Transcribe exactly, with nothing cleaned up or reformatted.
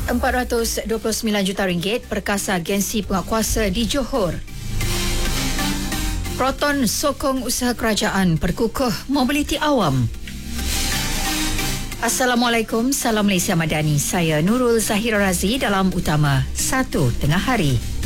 empat ratus dua puluh sembilan juta ringgit perkasa agensi penguatkuasa di Johor. Proton sokong usaha kerajaan perkukuh mobiliti awam. Assalamualaikum, salam Malaysia Madani. Saya Nurul Zahira Razi dalam Utama satu Tengah Hari.